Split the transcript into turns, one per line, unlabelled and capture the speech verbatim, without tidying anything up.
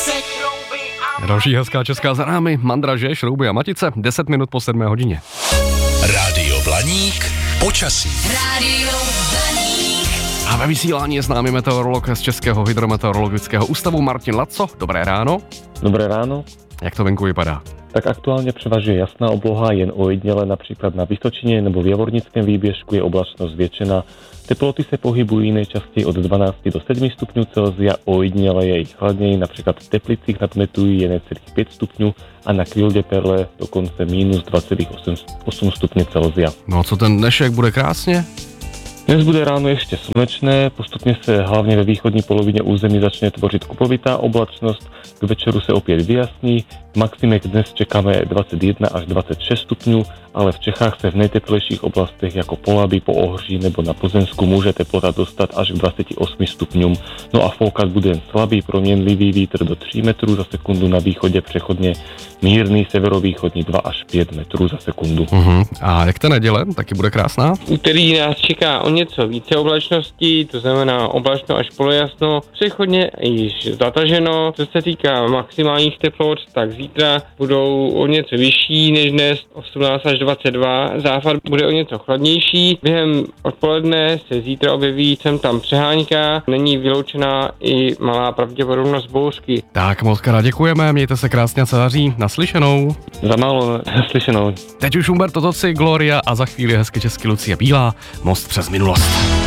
Další hezká česká za námi, Mandraže, Šrouby a Matice, deset minut po sedmé hodině.
Rádio Blaník, počasí. Rádio
Blaník. A ve vysílání je s námi meteorolog z Českého hydrometeorologického ústavu Martin Laco. Dobré ráno.
Dobré ráno.
Jak to venku vypadá?
Tak aktuálně převažuje jasná obloha, jen ojedněle například na Vysočině nebo v Javornickém výběžku je oblačnost zvětšená. Teploty se pohybují nejčastěji od dvanáct do sedmi stupňů Celsia, ojedněle je i chladněji, například v Teplicích nad Metují je necelých pět stupňů a na Kvilde Perle dokonce minus dva celá osm stupňů Celsia.
No a co ten dnešek, bude krásně?
Dnes bude ráno ještě slunečné, postupně se hlavně ve východní polovině území začne tvořit kupovitá oblačnost, k večeru se opět vyjasní, maximek dnes čekáme dvacet jedna až dvacet šest stupňů, ale v Čechách se v nejteplejších oblastech jako Polabí, Poohří nebo na Plzeňsku může teplota dostat až k dvaceti osmi stupňům. No a foukat bude jen slabý proměnlivý vítr do tří metrů za sekundu, na východě přechodně mírný severovýchodní dva až pět metrů za sekundu.
Uh-huh. A jak ta neděle, taky bude krásná?
Úterý nás čeká o něco více oblačností, to znamená oblačno až polojasno, přechodně již zataženo. Co se týká maximálních teplot, tak zítra budou o něco vyšší než dnes, osmnáct až dvacet dva, západ bude o něco chladnější. Během odpoledne se zítra objeví sem tam přehánka, není vyloučená i malá pravděpodobnost bouřky.
Tak moc krát děkujeme, mějte se krásně a celáří, naslyšenou.
Za málo naslyšenou.
Teď už Umberto Tocci, Gloria a za chvíli hezky česky Lucie Bílá, Most přes minulost.